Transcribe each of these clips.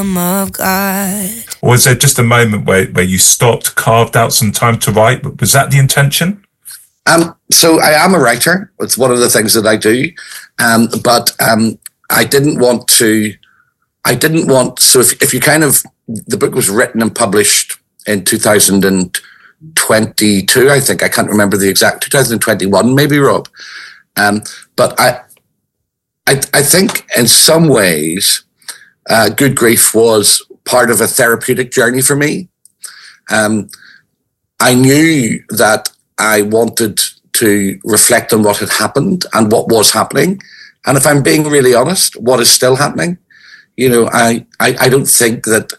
of God. Or was there just a moment where you stopped, carved out some time to write? Was that the intention? So I am a writer. It's one of the things that I do. But I didn't want, so if you the book was written and published in 2022, I think. I can't remember the exact, 2021 maybe, Rob. But I think in some ways, Good Grief was part of a therapeutic journey for me. I knew that I wanted to reflect on what had happened and what was happening. And if I'm being really honest, what is still happening. You know, I don't think that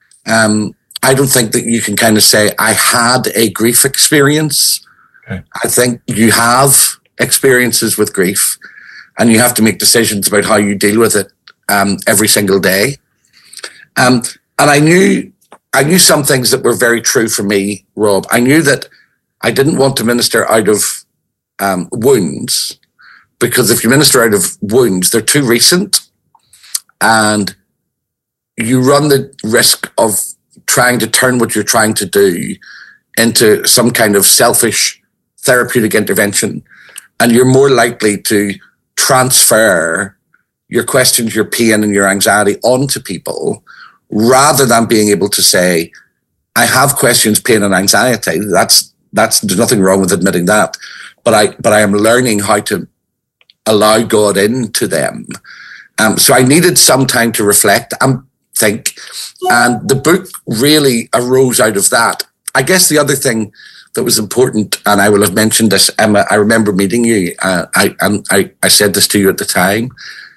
you can kind of say I had a grief experience. Okay. I think you have experiences with grief, and you have to make decisions about how you deal with it every single day. And I knew some things that were very true for me, Rob. I knew that I didn't want to minister out of wounds, because if you minister out of wounds, they're too recent, and you run the risk of trying to turn what you're trying to do into some kind of selfish therapeutic intervention. And you're more likely to transfer your questions, your pain and your anxiety onto people, rather than being able to say, I have questions, pain and anxiety. There's nothing wrong with admitting that. But I am learning how to allow God into them. So I needed some time to reflect and think. And the book really arose out of that. I guess the other thing that was important, and I will have mentioned this, Emma, I remember meeting you. I said this to you at the time.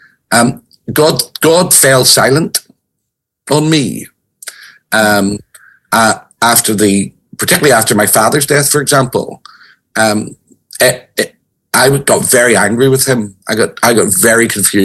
God fell silent on me particularly after my father's death, for example. I got very angry with him. I got very confused.